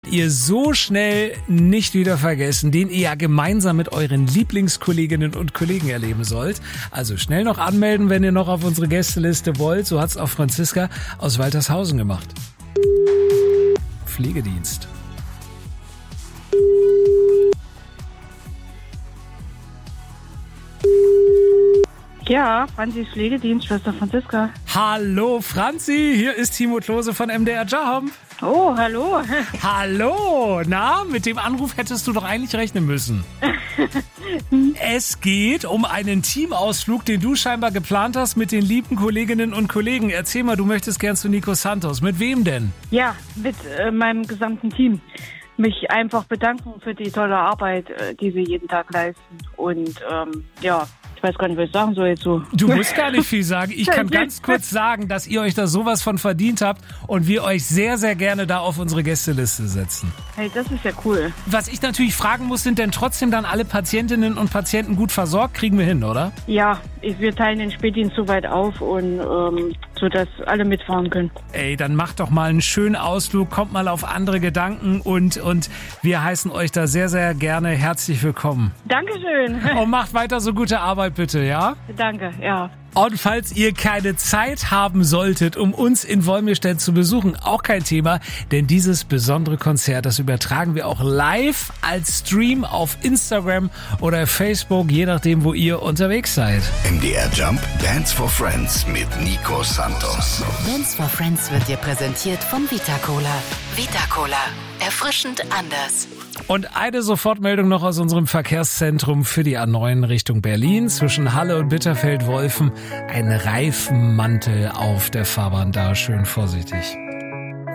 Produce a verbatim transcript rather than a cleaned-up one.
Ihr so schnell nicht wieder vergessen, den ihr ja gemeinsam mit euren Lieblingskolleginnen und Kollegen erleben sollt. Also schnell noch anmelden, wenn ihr noch auf unsere Gästeliste wollt. So hat's auch Franziska aus Waltershausen gemacht. Pflegedienst. Ja, Franzis Pflegedienst, Schwester Franziska. Hallo Franzi, hier ist Timo Klose von M D R Jump. Oh, hallo. Hallo, na, mit dem Anruf hättest du doch eigentlich rechnen müssen. Es geht um einen Teamausflug, den du scheinbar geplant hast mit den lieben Kolleginnen und Kollegen. Erzähl mal, du möchtest gern zu Nico Santos. Mit wem denn? Ja, mit äh, meinem gesamten Team. Mich einfach bedanken für die tolle Arbeit, äh, die sie jeden Tag leisten. Und ähm, ja, ich weiß gar nicht, was ich sagen soll jetzt so. Du musst gar nicht viel sagen. Ich kann ganz kurz sagen, dass ihr euch da sowas von verdient habt und wir euch sehr, sehr gerne da auf unsere Gästeliste setzen. Hey, das ist ja cool. Was ich natürlich fragen muss, sind denn trotzdem dann alle Patientinnen und Patienten gut versorgt? Kriegen wir hin, oder? Ja, ich, wir teilen den Spätdienst so weit auf und ähm, so, dass alle mitfahren können. Ey, dann macht doch mal einen schönen Ausflug, kommt mal auf andere Gedanken und, und wir heißen euch da sehr, sehr gerne herzlich willkommen. Dankeschön. Und macht weiter so gute Arbeit bitte, ja? Danke, ja. Und falls ihr keine Zeit haben solltet, um uns in Wolmirstedt zu besuchen, auch kein Thema, denn dieses besondere Konzert, das übertragen wir auch live als Stream auf Instagram oder Facebook, je nachdem, wo ihr unterwegs seid. M D R Jump Dance for Friends mit Nico Santos. Dance for Friends wird dir präsentiert von Vita Cola. Vita Cola. Erfrischend anders. Und eine Sofortmeldung noch aus unserem Verkehrszentrum für die A neun Richtung Berlin. Zwischen Halle und Bitterfeld-Wolfen ein Reifenmantel auf der Fahrbahn da. Schön vorsichtig.